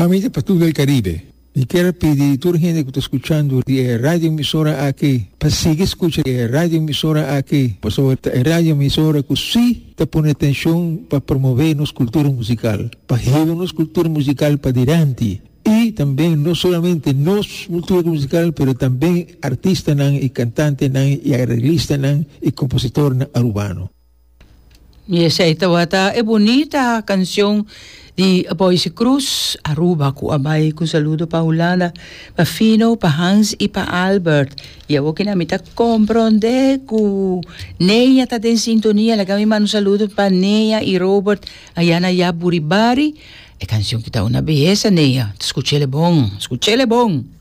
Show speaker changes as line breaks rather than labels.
Famiglia para todo el Caribe. Y quiero pedir a toda la gente que está escuchando la radio emisora aquí, para seguir escuchando la radio emisora aquí, pues la radio emisora que sí te pone atención para promover nuestra cultura musical, para llevar nuestra cultura musical para adelante. Y también no solamente nuestra cultura musical, pero también artistas y cantantes y arreglistas y compositores urbanos.
Y esa es bonita canción de Boyce Cruz, Aruba, Kuabay, con saludo para Holanda, para Fino, para Hans y para Albert. Y a que na mita comprende que Neia está en sintonía, la que me manda un saludo para Neia y Robert, allá na Buribari. É canção que tá uma beleza, Neia. Escutele bom.